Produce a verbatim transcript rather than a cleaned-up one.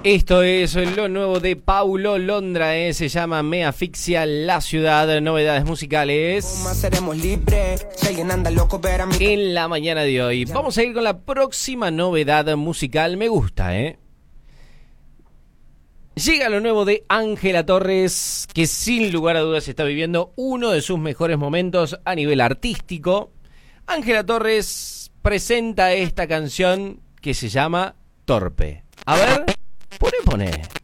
Esto es lo nuevo de Paulo Londra, eh, se llama Me Asfixia la Ciudad, novedades musicales en la mañana de hoy. Vamos a ir con la próxima novedad musical, me gusta, ¿eh? Llega lo nuevo de Ángela Torres, que sin lugar a dudas está viviendo uno de sus mejores momentos a nivel artístico. Ángela Torres presenta esta canción que se llama Torpe. A ver, pone, pone.